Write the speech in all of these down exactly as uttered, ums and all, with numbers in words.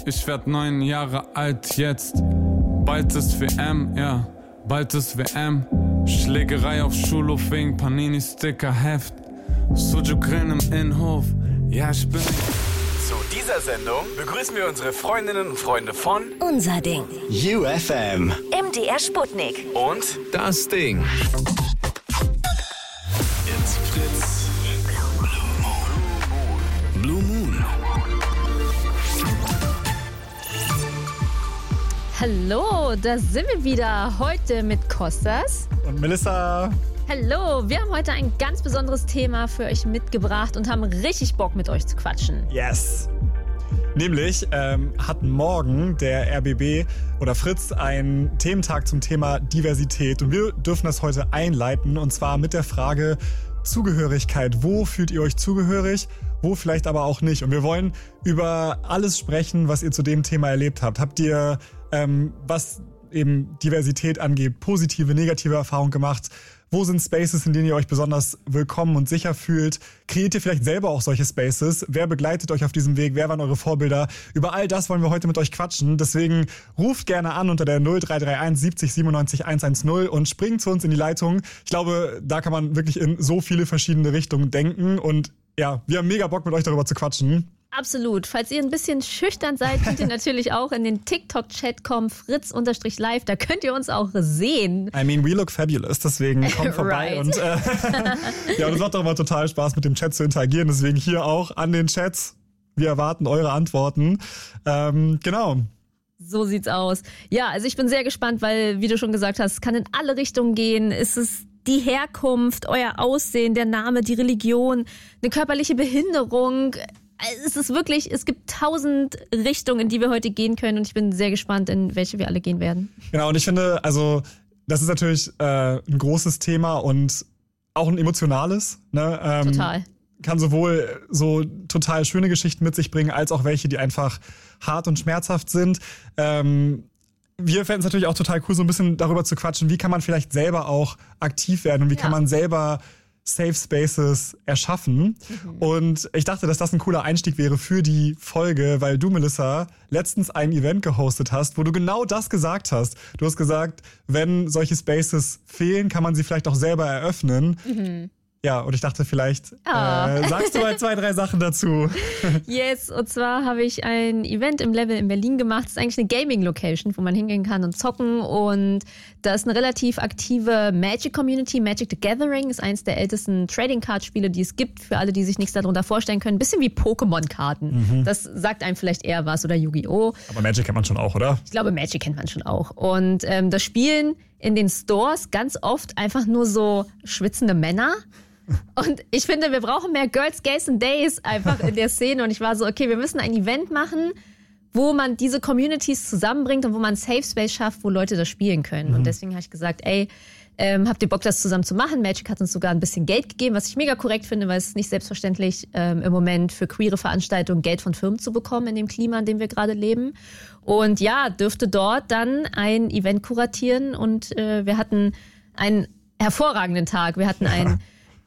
ich werd neun Jahre alt jetzt. Bald ist W M, ja, bald ist W M. Schlägerei auf Schulhof wegen Panini-Sticker-Heft. Sujuk Grin im Innenhof, ja, ich bin... Zu dieser Sendung begrüßen wir unsere Freundinnen und Freunde von Unser Ding, U F M, M D R Sputnik und das Ding. It's Fritz. Blue Moon. Hallo, da sind wir wieder. Heute mit Kostas und Melissa. Hallo, wir haben heute ein ganz besonderes Thema für euch mitgebracht und haben richtig Bock, mit euch zu quatschen. Yes. Nämlich ähm, hat morgen der R B B oder Fritz einen Thementag zum Thema Diversität. Und wir dürfen das heute einleiten, und zwar mit der Frage Zugehörigkeit. Wo fühlt ihr euch zugehörig? Wo vielleicht aber auch nicht? Und wir wollen über alles sprechen, was ihr zu dem Thema erlebt habt. Habt ihr, ähm, was eben Diversität angeht, positive, negative Erfahrungen gemacht? Wo sind Spaces, in denen ihr euch besonders willkommen und sicher fühlt? Kreiert ihr vielleicht selber auch solche Spaces? Wer begleitet euch auf diesem Weg? Wer waren eure Vorbilder? Über all das wollen wir heute mit euch quatschen. Deswegen ruft gerne an unter der null drei drei eins siebzig siebenundneunzig hundertzehn und springt zu uns in die Leitung. Ich glaube, da kann man wirklich in so viele verschiedene Richtungen denken. Und ja, wir haben mega Bock, mit euch darüber zu quatschen. Absolut. Falls ihr ein bisschen schüchtern seid, könnt ihr natürlich auch in den TikTok-Chat kommen, fritz-live. Da könnt ihr uns auch sehen. I mean, we look fabulous, deswegen kommt vorbei. Right. Und äh, ja, und es macht doch immer total Spaß, mit dem Chat zu interagieren. Deswegen hier auch an den Chats. Wir erwarten eure Antworten. Ähm, genau. So sieht's aus. Ja, also ich bin sehr gespannt, weil, wie du schon gesagt hast, es kann in alle Richtungen gehen. Es ist die Herkunft, euer Aussehen, der Name, die Religion, eine körperliche Behinderung. Es ist wirklich, es gibt tausend Richtungen, in die wir heute gehen können, und ich bin sehr gespannt, in welche wir alle gehen werden. Genau, und ich finde, also das ist natürlich äh, ein großes Thema und auch ein emotionales. Ne? Ähm, Total. Kann sowohl so total schöne Geschichten mit sich bringen, als auch welche, die einfach hart und schmerzhaft sind. Ähm, wir fänden es natürlich auch total cool, so ein bisschen darüber zu quatschen, wie kann man vielleicht selber auch aktiv werden und wie ja. kann man selber Safe Spaces erschaffen. Mhm. Und ich dachte, dass das ein cooler Einstieg wäre für die Folge, weil du, Melissa, letztens ein Event gehostet hast, wo du genau das gesagt hast. Du hast gesagt, wenn solche Spaces fehlen, kann man sie vielleicht auch selber eröffnen. Mhm. Ja, und ich dachte, vielleicht oh. äh, sagst du mal zwei, drei Sachen dazu. Yes, und zwar habe ich ein Event im Level in Berlin gemacht. Das ist eigentlich eine Gaming-Location, wo man hingehen kann und zocken. Und da ist eine relativ aktive Magic-Community. Magic the Gathering ist eines der ältesten Trading-Card-Spiele, die es gibt. Für alle, die sich nichts darunter vorstellen können. Ein bisschen wie Pokémon-Karten. Mhm. Das sagt einem vielleicht eher was. Oder Yu-Gi-Oh! Aber Magic kennt man schon auch, oder? Ich glaube, Magic kennt man schon auch. Und ähm, das Spielen in den Stores ganz oft einfach nur so schwitzende Männer. Und ich finde, wir brauchen mehr Girls, Gays and Days einfach in der Szene. Und ich war so, okay, wir müssen ein Event machen, wo man diese Communities zusammenbringt und wo man einen Safe Space schafft, wo Leute das spielen können. Mhm. Und deswegen habe ich gesagt, ey, ähm, habt ihr Bock, das zusammen zu machen? Magic hat uns sogar ein bisschen Geld gegeben, was ich mega korrekt finde, weil es ist nicht selbstverständlich ähm, im Moment für queere Veranstaltungen Geld von Firmen zu bekommen in dem Klima, in dem wir gerade leben. Und ja, dürfte dort dann ein Event kuratieren. Und äh, wir hatten einen hervorragenden Tag. Wir hatten einen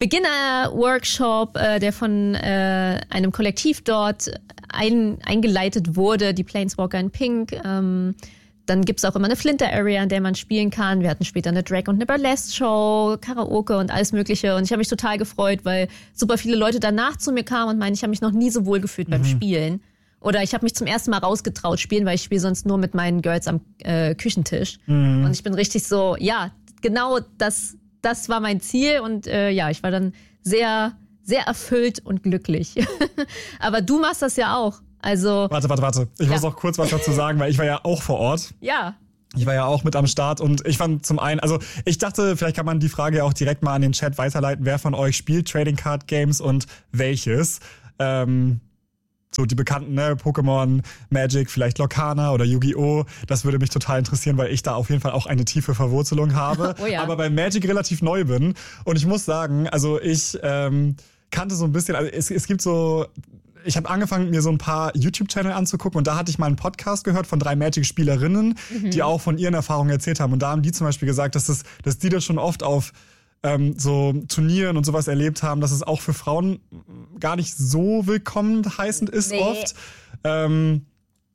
Beginner-Workshop, äh, der von äh, einem Kollektiv dort ein, eingeleitet wurde, die Planeswalker in Pink. Ähm, dann gibt's auch immer eine Flinter-Area, in der man spielen kann. Wir hatten später eine Drag- und eine Burlesque-Show, Karaoke und alles Mögliche. Und ich habe mich total gefreut, weil super viele Leute danach zu mir kamen und meinen, ich habe mich noch nie so wohl gefühlt mhm. beim Spielen. Oder ich habe mich zum ersten Mal rausgetraut spielen, weil ich spiele sonst nur mit meinen Girls am äh, Küchentisch. Mhm. Und ich bin richtig so, ja, genau das... Das war mein Ziel, und äh, ja, ich war dann sehr, sehr erfüllt und glücklich. Aber du machst das ja auch. Also. Warte, warte, warte. Ich ja. muss auch kurz was dazu sagen, weil ich war ja auch vor Ort. Ja. Ich war ja auch mit am Start, und ich fand zum einen, also ich dachte, vielleicht kann man die Frage ja auch direkt mal an den Chat weiterleiten. Wer von euch spielt Trading Card Games und welches? Ähm, So die bekannten, ne, Pokémon, Magic, vielleicht Lorcana oder Yu-Gi-Oh! Das würde mich total interessieren, weil ich da auf jeden Fall auch eine tiefe Verwurzelung habe. Oh ja. Aber bei Magic relativ neu bin. Und ich muss sagen, also ich ähm, kannte so ein bisschen, also es, es gibt so, ich habe angefangen, mir so ein paar YouTube-Channel anzugucken, und da hatte ich mal einen Podcast gehört von drei Magic-Spielerinnen, mhm. die auch von ihren Erfahrungen erzählt haben. Und da haben die zum Beispiel gesagt, dass, das, dass die das schon oft auf ähm, so Turnieren und sowas erlebt haben, dass es auch für Frauen gar nicht so willkommen heißend ist nee. oft. Ähm,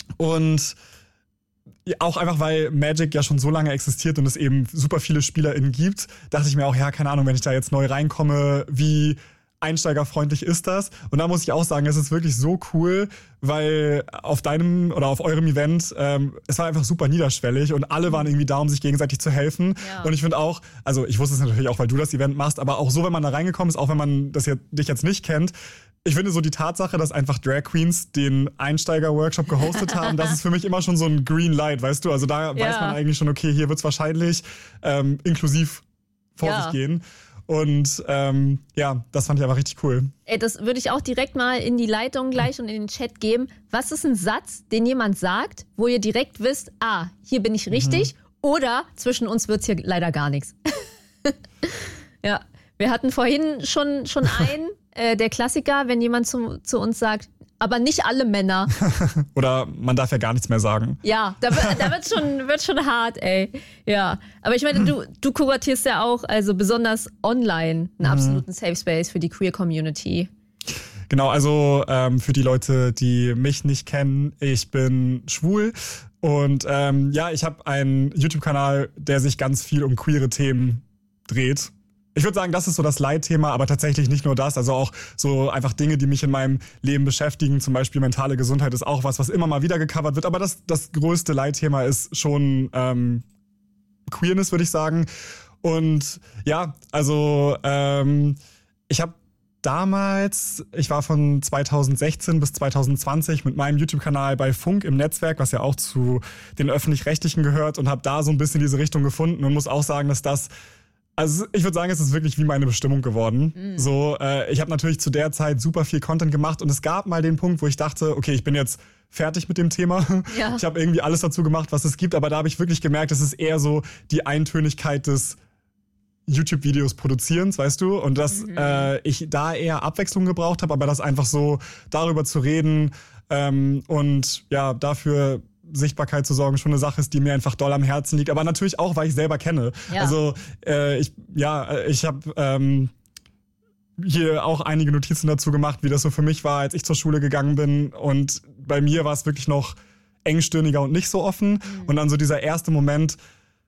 Und auch einfach, weil Magic ja schon so lange existiert und es eben super viele SpielerInnen gibt, dachte ich mir auch, ja, keine Ahnung, wenn ich da jetzt neu reinkomme, wie einsteigerfreundlich ist das? Und da muss ich auch sagen, es ist wirklich so cool, weil auf deinem oder auf eurem Event, ähm, es war einfach super niederschwellig und alle waren irgendwie da, um sich gegenseitig zu helfen. Ja. Und ich finde auch, also ich wusste es natürlich auch, weil du das Event machst, aber auch so, wenn man da reingekommen ist, auch wenn man das jetzt, dich jetzt nicht kennt, ich finde so die Tatsache, dass einfach Drag Queens den Einsteiger-Workshop gehostet haben, das ist für mich immer schon so ein Green Light, weißt du? Also da ja. weiß man eigentlich schon, okay, hier wird es wahrscheinlich ähm, inklusiv vor ja. sich gehen. Und ähm, ja, das fand ich aber richtig cool. Ey, das würde ich auch direkt mal in die Leitung gleich und in den Chat geben. Was ist ein Satz, den jemand sagt, wo ihr direkt wisst, ah, hier bin ich richtig mhm. oder zwischen uns wird's hier leider gar nichts. Ja, wir hatten vorhin schon, schon einen, äh, der Klassiker, wenn jemand zu, zu uns sagt, aber nicht alle Männer. Oder man darf ja gar nichts mehr sagen. Ja, da, da wird schon, wird schon hart, ey. Ja, aber ich meine, du, du kuratierst ja auch, also besonders online, einen absoluten Safe Space für die Queer Community. Genau, also ähm, für die Leute, die mich nicht kennen, ich bin schwul und ähm, ja, ich habe einen YouTube-Kanal, der sich ganz viel um queere Themen dreht. Ich würde sagen, das ist so das Leitthema, aber tatsächlich nicht nur das, also auch so einfach Dinge, die mich in meinem Leben beschäftigen, zum Beispiel mentale Gesundheit ist auch was, was immer mal wieder gecovert wird, aber das, das größte Leitthema ist schon ähm, Queerness, würde ich sagen. Und ja, also ähm, ich habe damals, ich war von zweitausendsechzehn bis zweitausendzwanzig mit meinem YouTube-Kanal bei Funk im Netzwerk, was ja auch zu den Öffentlich-Rechtlichen gehört, und habe da so ein bisschen diese Richtung gefunden und muss auch sagen, dass das Also ich würde sagen, es ist wirklich wie meine Bestimmung geworden. Mhm. So, äh, ich habe natürlich zu der Zeit super viel Content gemacht und es gab mal den Punkt, wo ich dachte, okay, ich bin jetzt fertig mit dem Thema. Ja. Ich habe irgendwie alles dazu gemacht, was es gibt, aber da habe ich wirklich gemerkt, es ist eher so die Eintönigkeit des YouTube-Videos produzierens, weißt du? Und dass mhm. äh, ich da eher Abwechslung gebraucht habe, aber das einfach so darüber zu reden ähm, und ja, dafür Sichtbarkeit zu sorgen, schon eine Sache ist, die mir einfach doll am Herzen liegt. Aber natürlich auch, weil ich selber kenne. Ja. Also äh, ich, ja, ich habe ähm, hier auch einige Notizen dazu gemacht, wie das so für mich war, als ich zur Schule gegangen bin. Und bei mir war es wirklich noch engstirniger und nicht so offen. Mhm. Und dann so dieser erste Moment,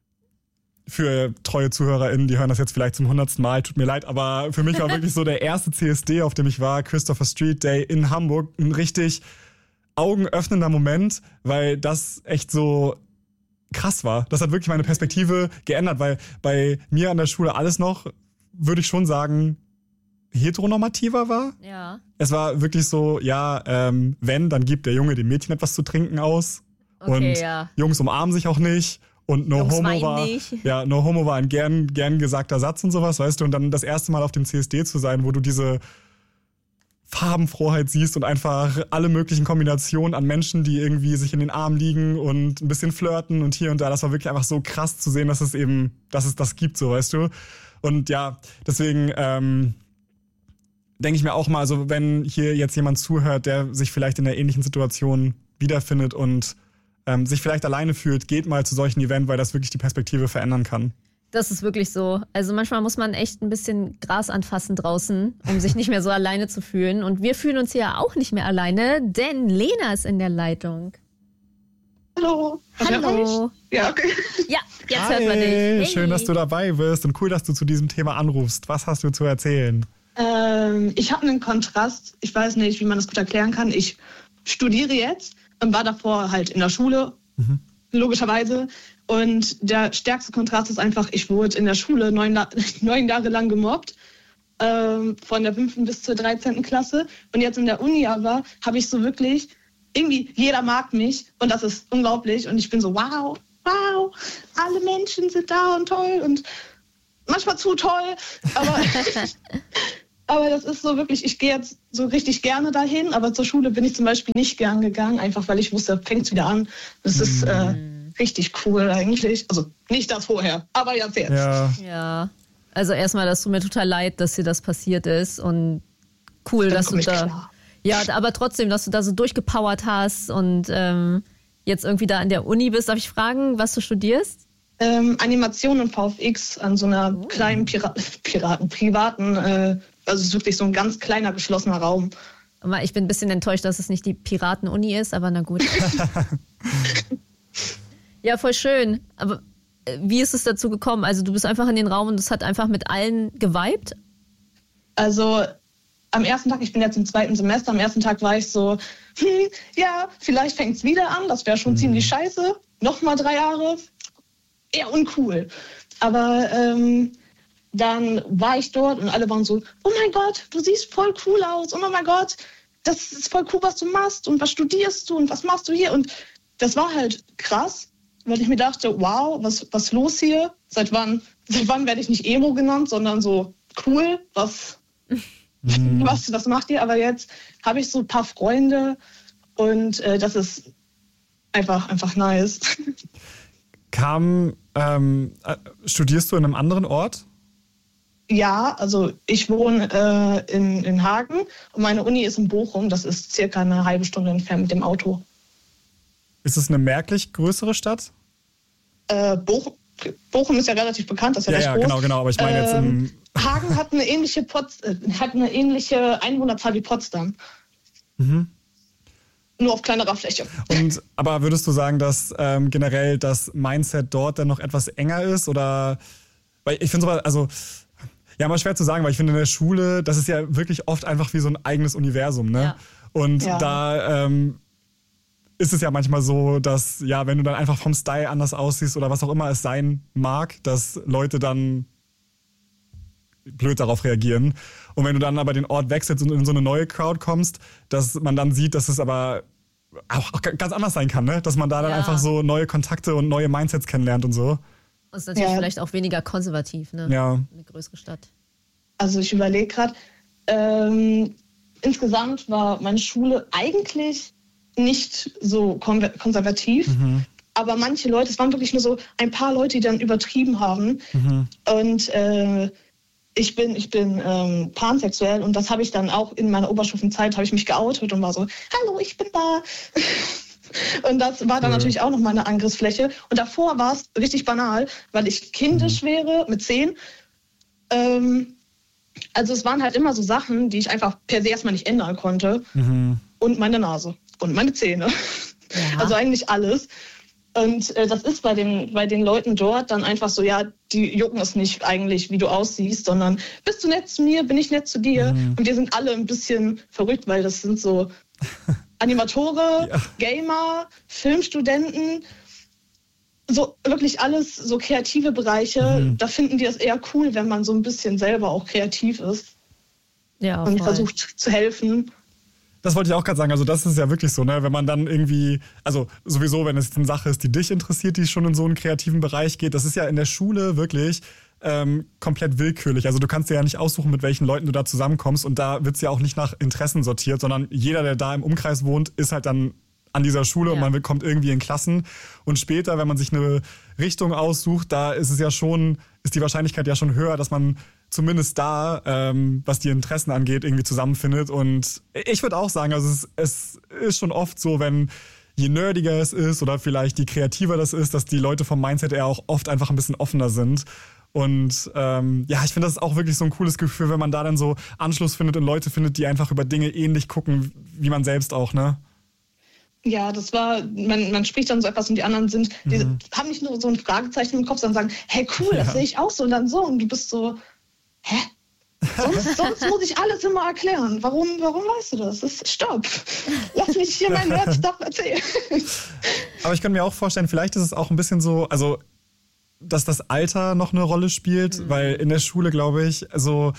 für treue ZuhörerInnen, die hören das jetzt vielleicht zum hundertsten Mal, tut mir leid, aber für mich war wirklich so der erste C S D, auf dem ich war, Christopher Street Day in Hamburg, ein richtig augenöffnender Moment, weil das echt so krass war. Das hat wirklich meine Perspektive geändert, weil bei mir an der Schule alles noch, würde ich schon sagen, heteronormativer war. Ja. Es war wirklich so, ja, ähm, wenn, dann gibt der Junge dem Mädchen etwas zu trinken aus. Okay, und ja. Jungs umarmen sich auch nicht. Und No Jungs Homo war, nicht. ja, No Homo war ein gern, gern gesagter Satz und sowas, weißt du. Und dann das erste Mal auf dem C S D zu sein, wo du diese Farbenfroheit siehst und einfach alle möglichen Kombinationen an Menschen, die irgendwie sich in den Armen liegen und ein bisschen flirten und hier und da. Das war wirklich einfach so krass zu sehen, dass es eben, dass es das gibt, so, weißt du. Und ja, deswegen ähm, denke ich mir auch mal, also wenn hier jetzt jemand zuhört, der sich vielleicht in einer ähnlichen Situation wiederfindet und ähm, sich vielleicht alleine fühlt, geht mal zu solchen Events, weil das wirklich die Perspektive verändern kann. Das ist wirklich so. Also manchmal muss man echt ein bisschen Gras anfassen draußen, um sich nicht mehr so alleine zu fühlen. Und wir fühlen uns hier auch nicht mehr alleine, denn Lena ist in der Leitung. Hallo. Hallo. Ja, okay. Ja, jetzt Hi, hört man dich. Hey. Schön, dass du dabei bist und cool, dass du zu diesem Thema anrufst. Was hast du zu erzählen? Ähm, ich habe einen Kontrast. Ich weiß nicht, wie man das gut erklären kann. Ich studiere jetzt und war davor halt in der Schule, mhm. logischerweise. Und der stärkste Kontrast ist einfach, ich wurde in der Schule neun, neun Jahre lang gemobbt, ähm, von der fünften bis zur dreizehnten Klasse. Und jetzt in der Uni aber habe ich so wirklich, irgendwie jeder mag mich und das ist unglaublich. Und ich bin so, wow, wow, alle Menschen sind da und toll und manchmal zu toll. Aber, aber das ist so wirklich, ich gehe jetzt so richtig gerne dahin, aber zur Schule bin ich zum Beispiel nicht gern gegangen, einfach weil ich wusste, fängt es wieder an. Das ist äh, richtig cool eigentlich. Also nicht das vorher, aber jetzt jetzt. Ja. Ja. Also erstmal, das tut mir total leid, dass dir das passiert ist und cool, dass du da... Klar. Ja, aber trotzdem, dass du da so durchgepowert hast und ähm, jetzt irgendwie da an der Uni bist. Darf ich fragen, was du studierst? Ähm, Animation und V F X an so einer oh. kleinen Pira- Piraten, privaten, äh, also es ist wirklich so ein ganz kleiner geschlossener Raum. Aber ich bin ein bisschen enttäuscht, dass es nicht die Piraten-Uni ist, aber na gut. Ja, voll schön. Aber wie ist es dazu gekommen? Also du bist einfach in den Raum und es hat einfach mit allen geweibt? Also am ersten Tag, ich bin jetzt im zweiten Semester, am ersten Tag war ich so, hm, ja, vielleicht fängt es wieder an, das wäre schon mhm. ziemlich scheiße. Nochmal drei Jahre, eher uncool. Aber ähm, dann war ich dort und alle waren so, oh mein Gott, du siehst voll cool aus. Oh mein Gott, das ist voll cool, was du machst und was studierst du und was machst du hier. Und das war halt krass, weil ich mir dachte, wow, was was los hier? Seit wann, seit wann werde ich nicht Emo genannt, sondern so cool, was, mhm. was, was macht ihr? Aber jetzt habe ich so ein paar Freunde und äh, das ist einfach, einfach nice. Kam, ähm, studierst du in einem anderen Ort? Ja, also ich wohne äh, in, in Hagen und meine Uni ist in Bochum. Das ist circa eine halbe Stunde entfernt mit dem Auto. Ist es eine merklich größere Stadt? Äh, Bochum, Bochum ist ja relativ bekannt, das ist ja, ja recht ja, groß. genau, genau. Aber ich meine jetzt im ähm, Hagen hat eine ähnliche Pots- äh, hat eine ähnliche Einwohnerzahl wie Potsdam. Mhm. Nur auf kleinerer Fläche. Und aber würdest du sagen, dass ähm, generell das Mindset dort dann noch etwas enger ist? Oder weil ich finde sowas, also ja, mal schwer zu sagen, weil ich finde in der Schule, das ist ja wirklich oft einfach wie so ein eigenes Universum, ne? Ja. Und Ja. da ähm, ist es ja manchmal so, dass, ja, wenn du dann einfach vom Style anders aussiehst oder was auch immer es sein mag, dass Leute dann blöd darauf reagieren. Und wenn du dann aber den Ort wechselst und in so eine neue Crowd kommst, dass man dann sieht, dass es aber auch ganz anders sein kann, ne? Dass man da dann Ja. einfach so neue Kontakte und neue Mindsets kennenlernt und so. Und ist natürlich Ja. vielleicht auch weniger konservativ, ne? Ja. Eine größere Stadt. Also ich überlege gerade, ähm, insgesamt war meine Schule eigentlich nicht so kon- konservativ. Mhm. Aber manche Leute, es waren wirklich nur so ein paar Leute, die dann übertrieben haben. Mhm. Und äh, ich bin, ich bin ähm, pansexuell und das habe ich dann auch in meiner Oberstufenzeit, habe ich mich geoutet und war so, hallo, ich bin da. Und das war dann Cool. natürlich auch noch mal eine Angriffsfläche. Und davor war es richtig banal, weil ich kindisch Mhm. wäre mit zehn. Ähm, also es waren halt immer so Sachen, die ich einfach per se erstmal nicht ändern konnte. Mhm. Und meine Nase und meine Zähne. Ja. Also eigentlich alles. Und äh, das ist bei den, bei den Leuten dort dann einfach so, ja, die jucken es nicht eigentlich, wie du aussiehst, sondern bist du nett zu mir, bin ich nett zu dir. Mhm. Und wir sind alle ein bisschen verrückt, weil das sind so Animatoren, Ja. Gamer, Filmstudenten, so wirklich alles so kreative Bereiche. Mhm. Da finden die es eher cool, wenn man so ein bisschen selber auch kreativ ist Ja, und voll. versucht zu helfen. Das wollte ich auch gerade sagen. Also das ist ja wirklich so, ne? Wenn man dann irgendwie, also sowieso, wenn es jetzt eine Sache ist, die dich interessiert, die schon in so einen kreativen Bereich geht, das ist ja in der Schule wirklich ähm, komplett willkürlich. Also du kannst dir ja nicht aussuchen, mit welchen Leuten du da zusammenkommst und da wird's ja auch nicht nach Interessen sortiert, sondern jeder, der da im Umkreis wohnt, ist halt dann an dieser Schule und Ja. man kommt irgendwie in Klassen. Und später, wenn man sich eine Richtung aussucht, da ist es ja schon, ist die Wahrscheinlichkeit ja schon höher, dass man zumindest da, ähm, was die Interessen angeht, irgendwie zusammenfindet. Und ich würde auch sagen, also es, es ist schon oft so, wenn je nerdiger es ist oder vielleicht je kreativer das ist, dass die Leute vom Mindset eher auch oft einfach ein bisschen offener sind. Und ähm, ja, ich finde das ist auch wirklich so ein cooles Gefühl, wenn man da dann so Anschluss findet und Leute findet, die einfach über Dinge ähnlich gucken, wie man selbst auch, ne? Ja, das war, man, man spricht dann so etwas und die anderen sind, die Mhm. haben nicht nur so ein Fragezeichen im Kopf, sondern sagen, hey cool, das Ja. sehe ich auch so und dann so und du bist so, hä? Sonst, sonst muss ich alles immer erklären. Warum, warum weißt du das? das ist, stopp. Lass mich hier meinen Nerd-Stuff erzählen. Aber ich könnte mir auch vorstellen, vielleicht ist es auch ein bisschen so, also dass das Alter noch eine Rolle spielt, mhm. weil in der Schule, glaube ich, also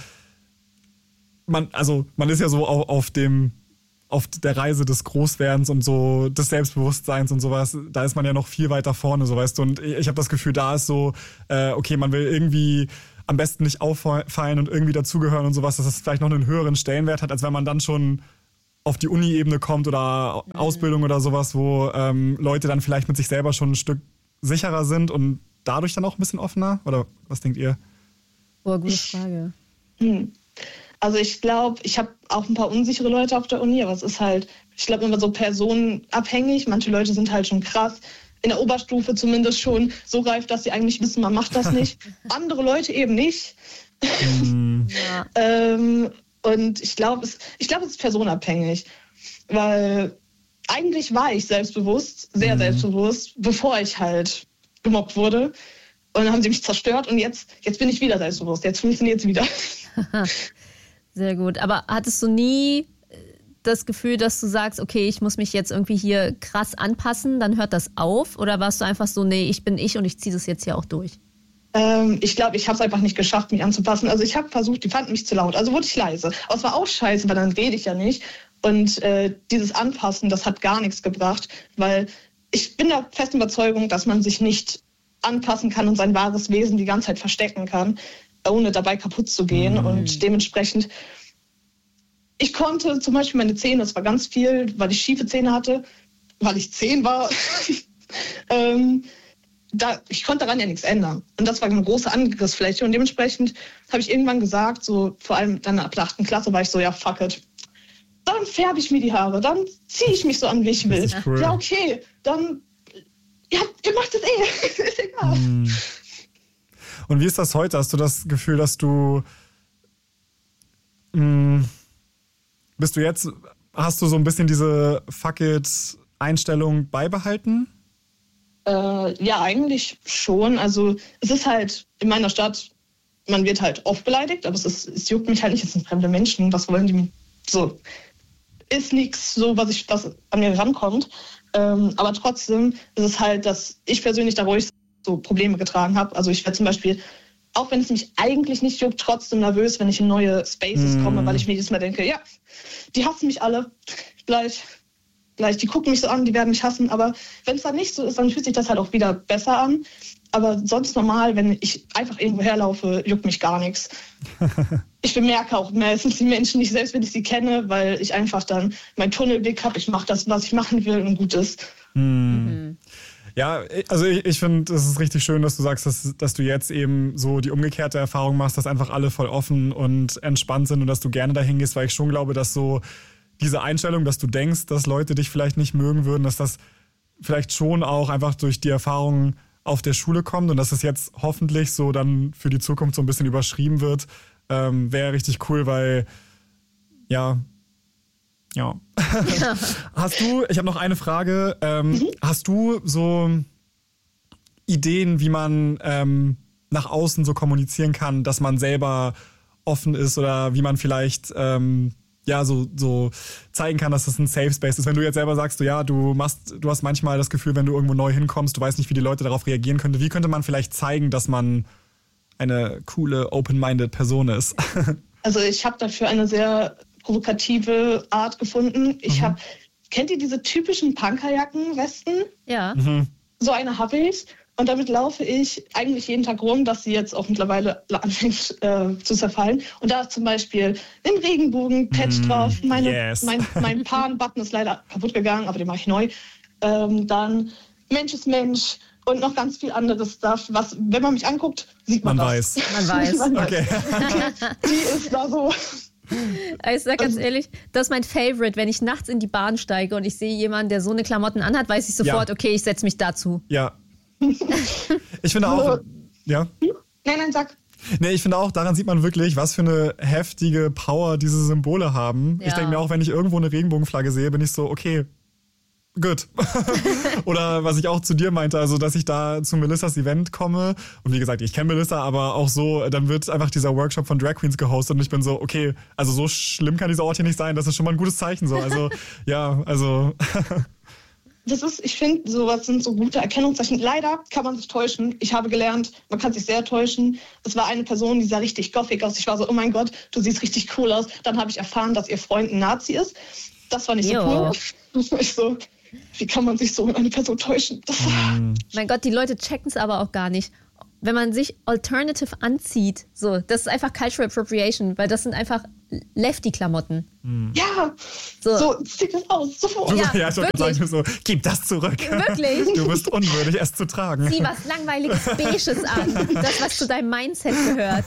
man, also man ist ja so auf, auf dem auf der Reise des Großwerdens und so des Selbstbewusstseins und sowas, da ist man ja noch viel weiter vorne, so weißt du. Und ich habe das Gefühl, da ist so, äh, okay, man will irgendwie am besten nicht auffallen und irgendwie dazugehören und sowas, dass das vielleicht noch einen höheren Stellenwert hat, als wenn man dann schon auf die Uni-Ebene kommt oder mhm. Ausbildung oder sowas, wo ähm, Leute dann vielleicht mit sich selber schon ein Stück sicherer sind und dadurch dann auch ein bisschen offener? Oder was denkt ihr? Oh, gute Frage. Hm. Also ich glaube, ich habe auch ein paar unsichere Leute auf der Uni, aber es ist halt, ich glaube immer so personenabhängig. Manche Leute sind halt schon krass, in der Oberstufe zumindest schon so reif, dass sie eigentlich wissen, man macht das nicht. Andere Leute eben nicht. Mm. Ja. ähm, Und ich glaube, es, ich glaube, es ist personabhängig. Weil eigentlich war ich selbstbewusst, sehr mhm. selbstbewusst, bevor ich halt gemobbt wurde. Und dann haben sie mich zerstört und jetzt, jetzt bin ich wieder selbstbewusst. Jetzt funktioniert es wieder. Sehr gut. Aber hattest du nie das Gefühl, dass du sagst, okay, ich muss mich jetzt irgendwie hier krass anpassen, dann hört das auf? Oder warst du einfach so, nee, ich bin ich und ich ziehe das jetzt hier auch durch? Ähm, ich glaube, ich habe es einfach nicht geschafft, mich anzupassen. Also ich habe versucht, die fanden mich zu laut. Also wurde ich leise. Aber es war auch scheiße, weil dann rede ich ja nicht. Und äh, dieses Anpassen, das hat gar nichts gebracht. Weil ich bin der festen Überzeugung, dass man sich nicht anpassen kann und sein wahres Wesen die ganze Zeit verstecken kann, ohne dabei kaputt zu gehen. Mhm. Und dementsprechend, ich konnte zum Beispiel meine Zähne, das war ganz viel, weil ich schiefe Zähne hatte, weil ich zehn war. ähm, da, ich konnte daran ja nichts ändern. Und das war eine große Angriffsfläche. Und dementsprechend habe ich irgendwann gesagt, so vor allem dann ab der achten Klasse war ich so, ja, fuck it. Dann färbe ich mir die Haare, dann ziehe ich mich so an, wie ich will. Cool. Ja, okay, dann ja, ihr macht es eh. Ist egal. Mm. Und wie ist das heute? Hast du das Gefühl, dass du mh, bist du jetzt, hast du so ein bisschen diese Fuck-it-Einstellung beibehalten? Äh, ja, eigentlich schon. Also es ist halt in meiner Stadt, man wird halt oft beleidigt, aber es, ist, es juckt mich halt nicht, es sind fremde Menschen, was wollen die so? Ist nichts so, was, ich, was an mir rankommt. Ähm, aber trotzdem ist es halt, dass ich persönlich da ruhig so Probleme getragen habe. Also ich werde zum Beispiel, auch wenn es mich eigentlich nicht juckt, trotzdem nervös, wenn ich in neue Spaces mm. komme, weil ich mir jedes Mal denke, ja, die hassen mich alle gleich, gleich, die gucken mich so an, die werden mich hassen. Aber wenn es dann nicht so ist, dann fühlt sich das halt auch wieder besser an. Aber sonst normal, wenn ich einfach irgendwo herlaufe, juckt mich gar nichts. Ich bemerke auch meistens die Menschen nicht, selbst wenn ich sie kenne, weil ich einfach dann meinen Tunnelblick habe. Ich mache das, was ich machen will und gut ist. Hm. Mhm. Ja, also ich, ich finde, es ist richtig schön, dass du sagst, dass, dass du jetzt eben so die umgekehrte Erfahrung machst, dass einfach alle voll offen und entspannt sind und dass du gerne dahin gehst, weil ich schon glaube, dass so diese Einstellung, dass du denkst, dass Leute dich vielleicht nicht mögen würden, dass das vielleicht schon auch einfach durch die Erfahrung auf der Schule kommt und dass es jetzt hoffentlich so dann für die Zukunft so ein bisschen überschrieben wird, ähm, wäre richtig cool, weil ja, ja. ja. Hast du, ich habe noch eine Frage, ähm, mhm. hast du so Ideen, wie man ähm, nach außen so kommunizieren kann, dass man selber offen ist oder wie man vielleicht ähm, ja, so, so zeigen kann, dass das ein Safe Space ist. Wenn du jetzt selber sagst, du, ja, du machst, du hast manchmal das Gefühl, wenn du irgendwo neu hinkommst, du weißt nicht, wie die Leute darauf reagieren könnten. Wie könnte man vielleicht zeigen, dass man eine coole, open-minded Person ist? Also ich habe dafür eine sehr provokative Art gefunden. Ich mhm. habe, kennt ihr diese typischen Punkerjacken-Westen? Ja. Mhm. So eine habe ich. Und damit laufe ich eigentlich jeden Tag rum, dass sie jetzt auch mittlerweile anfängt äh, zu zerfallen. Und da ist zum Beispiel ein Regenbogen-Patch mm, drauf. Meine, yes. Mein, mein Pan-Button ist leider kaputt gegangen, aber den mache ich neu. Ähm, dann Mensch ist Mensch und noch ganz viel anderes Stuff, was, wenn man mich anguckt, sieht man, man das. Weiß. Man weiß. man weiß. Okay. Die, die ist da so. Ich sag ganz ehrlich, das ist mein Favorite. Wenn ich nachts in die Bahn steige und ich sehe jemanden, der so eine Klamotten anhat, weiß ich sofort, ja. okay, ich setze mich dazu. Ja. Ich finde auch, ja. Nein, nein, sag. Nee, ich finde auch, daran sieht man wirklich, was für eine heftige Power diese Symbole haben. Ja. Ich denke mir auch, wenn ich irgendwo eine Regenbogenflagge sehe, bin ich so, okay, gut. Oder was ich auch zu dir meinte, also dass ich da zu Melissas Event komme und wie gesagt, ich kenne Melissa, aber auch so, dann wird einfach dieser Workshop von Drag Queens gehostet und ich bin so, okay, also so schlimm kann dieser Ort hier nicht sein, das ist schon mal ein gutes Zeichen so. Also, ja, also... Das ist, ich finde, sowas sind so gute Erkennungszeichen. Leider kann man sich täuschen. Ich habe gelernt, man kann sich sehr täuschen. Es war eine Person, die sah richtig gothic aus. Ich war so, oh mein Gott, du siehst richtig cool aus. Dann habe ich erfahren, dass ihr Freund ein Nazi ist. Das war nicht jo. so cool. Ich so, wie kann man sich so in eine Person täuschen? Das mm. Mein Gott, die Leute checken es aber auch gar nicht. Wenn man sich alternative anzieht, so, das ist einfach Cultural Appropriation, weil das sind einfach Lefty-Klamotten. Mm. Ja, so, so sieht das aus, sofort. Ja, ja, ich wollte sagen, so, gib das zurück. Wirklich? Du bist unwürdig, es zu tragen. Zieh was Langweiliges, Beiges an. Das, was zu deinem Mindset gehört.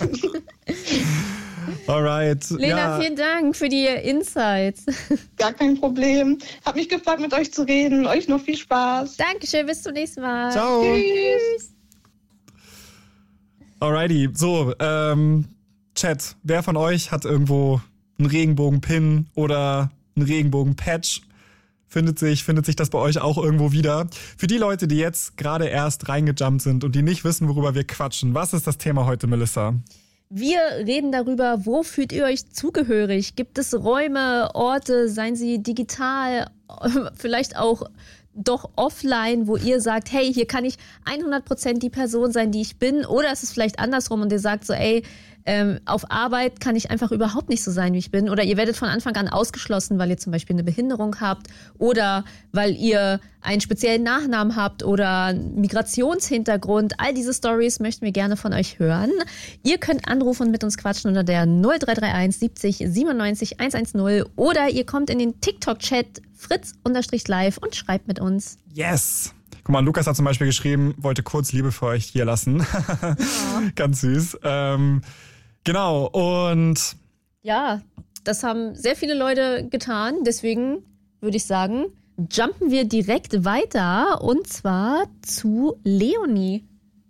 Alright. Lena, ja. vielen Dank für die Insights. Gar kein Problem. Hab mich gefreut, mit euch zu reden. Euch noch viel Spaß. Dankeschön, bis zum nächsten Mal. Ciao. Tschüss. Alrighty, so, ähm, Chat, wer von euch hat irgendwo einen Regenbogen-Pin oder einen Regenbogen-Patch? Findet sich, findet sich das bei euch auch irgendwo wieder? Für die Leute, die jetzt gerade erst reingejumpt sind und die nicht wissen, worüber wir quatschen, was ist das Thema heute, Melissa? Wir reden darüber, wo fühlt ihr euch zugehörig? Gibt es Räume, Orte, seien sie digital, vielleicht auch doch offline, wo ihr sagt, hey, hier kann ich hundert Prozent die Person sein, die ich bin? Oder ist es vielleicht andersrum und ihr sagt so, ey, ähm, auf Arbeit kann ich einfach überhaupt nicht so sein, wie ich bin? Oder ihr werdet von Anfang an ausgeschlossen, weil ihr zum Beispiel eine Behinderung habt oder weil ihr einen speziellen Nachnamen habt oder einen Migrationshintergrund. All diese Stories möchten wir gerne von euch hören. Ihr könnt anrufen und mit uns quatschen unter der null drei drei eins siebzig siebenundneunzig hundertzehn oder ihr kommt in den TikTok-Chat fritz-live und schreibt mit uns. Yes! Guck mal, Lukas hat zum Beispiel geschrieben, wollte kurz Liebe für euch hier lassen. Ja. Ganz süß. Ähm, genau, und... Ja, das haben sehr viele Leute getan. Deswegen würde ich sagen, jumpen wir direkt weiter und zwar zu Leonie.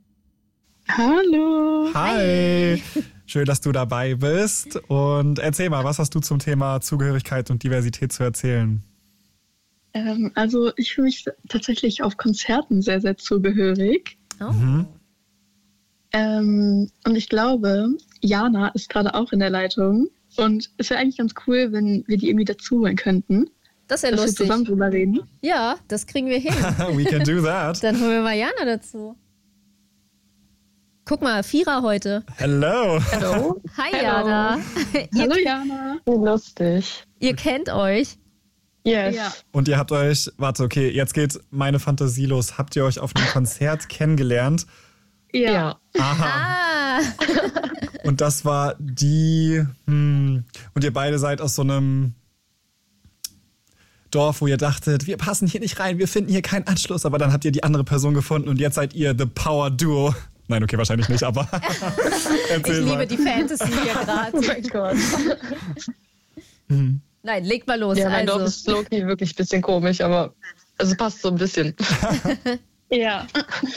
Hallo. Hi! Schön, dass du dabei bist. Und erzähl mal, was hast du zum Thema Zugehörigkeit und Diversität zu erzählen? Ähm, also ich fühle mich tatsächlich auf Konzerten sehr, sehr zugehörig. Oh. Mhm. Ähm, und ich glaube, Jana ist gerade auch in der Leitung. Und es wäre eigentlich ganz cool, wenn wir die irgendwie dazu holen könnten. Das ist ja dass lustig. wir zusammen drüber reden. Ja, das kriegen wir hin. We can do that. Dann holen wir mal Jana dazu. Guck mal, Vierer heute. Hello. Hallo. Hi Hello. Jana. Hallo ihr, Jana. Wie lustig. ihr kennt euch. Yes. Ja. Und ihr habt euch, warte, okay, jetzt geht meine Fantasie los. Habt ihr euch auf einem Konzert kennengelernt? Ja. Ja. Aha. Ah, Und das war die, hm, und ihr beide seid aus so einem Dorf, wo ihr dachtet, wir passen hier nicht rein, wir finden hier keinen Anschluss, aber dann habt ihr die andere Person gefunden und jetzt seid ihr The Power Duo. Nein, okay, wahrscheinlich nicht, aber ich erzähl liebe mal. die Fantasy hier gerade. Oh mein Gott. Nein, leg mal los. Ja, mein Dorf also. ist Loki wirklich ein bisschen komisch, aber also passt so ein bisschen. Ja.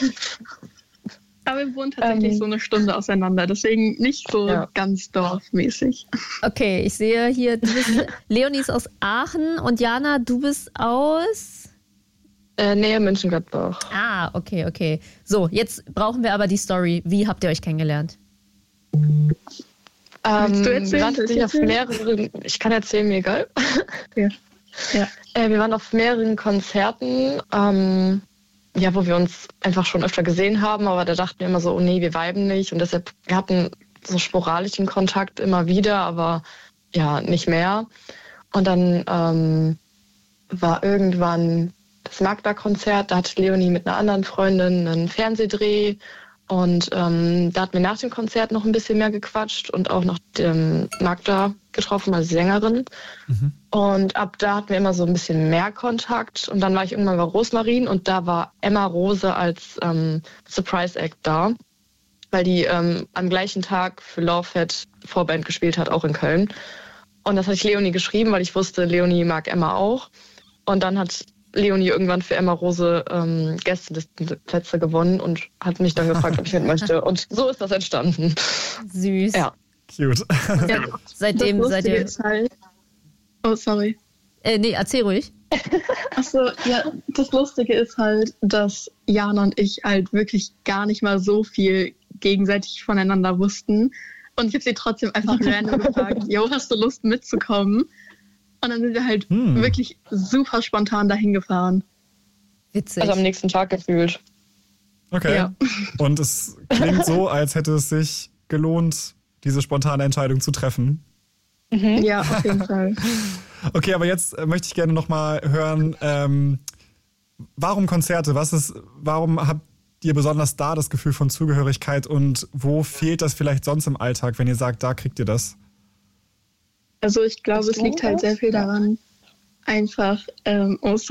Aber wir wohnen tatsächlich Ähm. so eine Stunde auseinander, deswegen nicht so Ja. ganz dorfmäßig. Okay, ich sehe hier, du bist, Leonie ist aus Aachen und Jana, du bist aus... Äh, Nähe Mönchengladbach. Ah, okay, okay. So, jetzt brauchen wir aber die Story. Wie habt ihr euch kennengelernt? Ähm, Willst du erzählen? wir waren Soll ich tatsächlich auf erzählen? mehreren, ich kann erzählen, mir egal. Ja. Ja. Äh, wir waren auf mehreren Konzerten, ähm, ja, wo wir uns einfach schon öfter gesehen haben, aber da dachten wir immer so, oh nee, wir viben nicht und deshalb, wir hatten so sporadischen Kontakt immer wieder, aber ja, nicht mehr. Und dann ähm, war irgendwann das Magda-Konzert, da hatte Leonie mit einer anderen Freundin einen Fernsehdreh und ähm, da hatten wir nach dem Konzert noch ein bisschen mehr gequatscht und auch noch ähm, Magda getroffen, also Sängerin. Mhm. Und ab da hatten wir immer so ein bisschen mehr Kontakt und dann war ich irgendwann bei Rosmarin und da war Emma Rose als ähm, Surprise-Act da, weil die ähm, am gleichen Tag für Lovefett Vorband gespielt hat, auch in Köln. Und das hatte ich Leonie geschrieben, weil ich wusste, Leonie mag Emma auch. Und dann hat Leonie irgendwann für Emma Rose ähm, Gästelistenplätze gewonnen und hat mich dann gefragt, ob ich mit möchte. Und so ist das entstanden. Süß. Ja. Cute. Und Das seitdem seid Lustige ihr... ist halt... Oh, sorry. Äh, nee, erzähl ruhig. Achso, ja, das Lustige ist halt, dass Jana und ich halt wirklich gar nicht mal so viel gegenseitig voneinander wussten. Und ich habe sie trotzdem einfach random gefragt, yo, hast du Lust mitzukommen? Und dann sind wir halt Hm. wirklich super spontan dahin gefahren. Witzig. Also am nächsten Tag gefühlt. Okay. Ja. Und es klingt so, als hätte es sich gelohnt, diese spontane Entscheidung zu treffen. Ja, auf jeden Fall. Okay, aber jetzt äh, möchte ich gerne nochmal hören, ähm, warum Konzerte? Was ist, warum habt ihr besonders da das Gefühl von Zugehörigkeit und wo fehlt das vielleicht sonst im Alltag, wenn ihr sagt, da kriegt ihr das? Also ich glaube, es liegt halt sehr viel daran, einfach, ähm, oh,